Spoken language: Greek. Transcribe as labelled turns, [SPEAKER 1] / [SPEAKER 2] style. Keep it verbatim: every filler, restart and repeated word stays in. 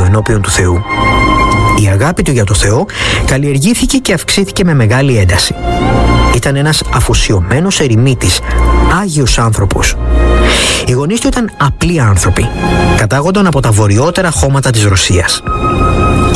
[SPEAKER 1] ενώπιον του Θεού. Η αγάπη του για το Θεό καλλιεργήθηκε και αυξήθηκε με μεγάλη ένταση. Ήταν ένας αφοσιωμένος ερημίτης, άγιος άνθρωπος. Οι γονείς του ήταν απλοί άνθρωποι. Κατάγονταν από τα βορειότερα χώματα της Ρωσίας.